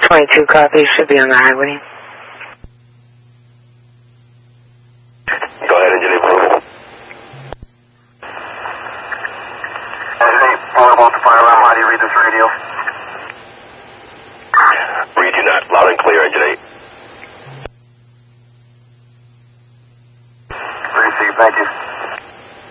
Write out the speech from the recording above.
22 copy, should be on the highway. Go ahead, Engineer Blue. Hey, Paul, about the fire alarm. How do you read this radio?